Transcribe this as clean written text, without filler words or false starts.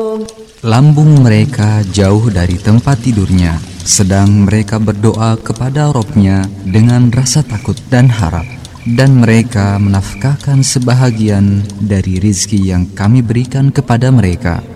Lambung mereka jauh dari tempat tidurnya, sedang mereka berdoa kepada Rabb-nya dengan rasa takut dan harap. Dan mereka menafkahkan sebahagian dari rizki yang kami berikan kepada mereka.